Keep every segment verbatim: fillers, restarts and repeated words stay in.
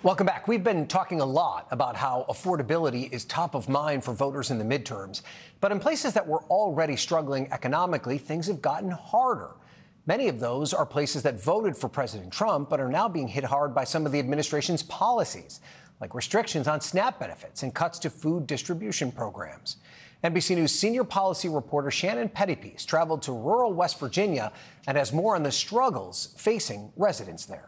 Welcome back. We've been talking a lot about how affordability is top of mind for voters in the midterms. But in places that were already struggling economically, things have gotten harder. Many of those are places that voted for President Trump but are now being hit hard by some of the administration's policies, like restrictions on SNAP benefits and cuts to food distribution programs. N B C News senior policy reporter Shannon Pettypiece traveled to rural West Virginia and has more on the struggles facing residents there.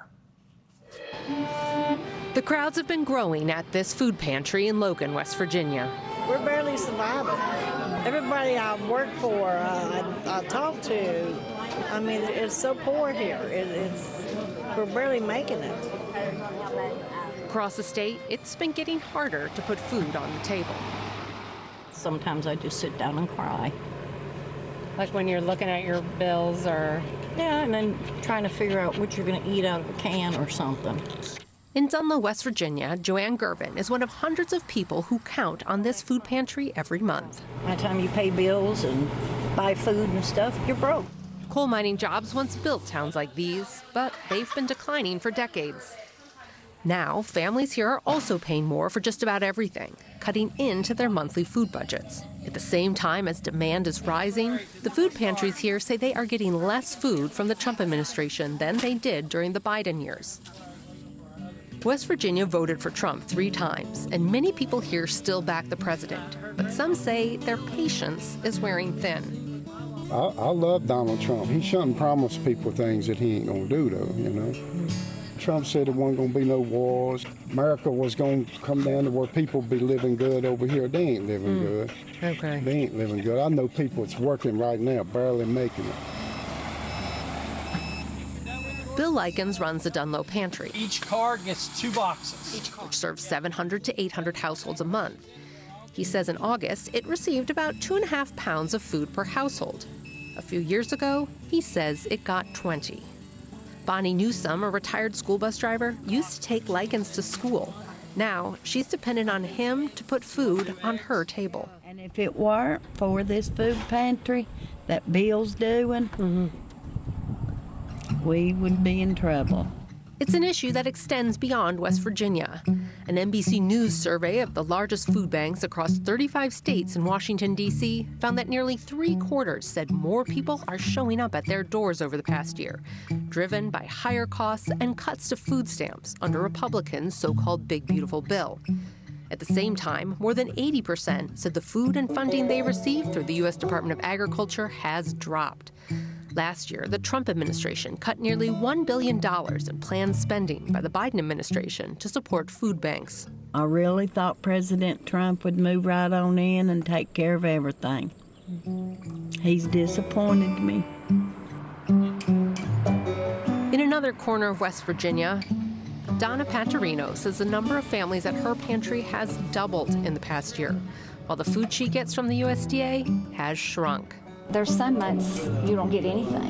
The crowds have been growing at this food pantry in Logan, West Virginia. We're barely surviving. Everybody I work for, uh, I, I talk to, I mean, it's so poor here. It, it's we're barely making it. Across the state, it's been getting harder to put food on the table. Sometimes I just sit down and cry. Like when you're looking at your bills or... Yeah, and then trying to figure out what you're going to eat out of a can or something. In Dunlow, West Virginia, Joanne Gervin is one of hundreds of people who count on this food pantry every month. By the time you pay bills and buy food and stuff, you're broke. Coal mining jobs once built towns like these, but they've been declining for decades. Now, families here are also paying more for just about everything, cutting into their monthly food budgets. At the same time as demand is rising, the food pantries here say they are getting less food from the Trump administration than they did during the Biden years. West Virginia voted for Trump three times, and many people here still back the president. But some say their patience is wearing thin. I, I love Donald Trump. He shouldn't promise people things that he ain't gonna do, though, you know. Trump said there wasn't gonna be no wars. America was gonna come down to where people be living good over here. They ain't living mm. good. Okay. They ain't living good. I know people that's working right now, barely making it. Bill Likens runs the Dunlow Pantry. Each car gets two boxes. Each car serves seven hundred to eight hundred households a month. He says in August, it received about two and a half pounds of food per household. A few years ago, he says it got twenty. Bonnie Newsome, a retired school bus driver, used to take Likens to school. Now, she's dependent on him to put food on her table. And if it weren't for this food pantry that Bill's doing, mm-hmm. we would be in trouble. It's an issue that extends beyond West Virginia. An N B C News survey of the largest food banks across thirty-five states in Washington, D C found that nearly three quarters said more people are showing up at their doors over the past year, driven by higher costs and cuts to food stamps under Republicans' so-called Big Beautiful Bill. At the same time, more than eighty percent said the food and funding they receive through the U S Department of Agriculture has dropped. Last year, the Trump administration cut nearly one billion dollars in planned spending by the Biden administration to support food banks. I really thought President Trump would move right on in and take care of everything. He's disappointed me. In another corner of West Virginia, Donna Paterino says the number of families at her pantry has doubled in the past year, while the food she gets from the U S D A has shrunk. There's some months you don't get anything.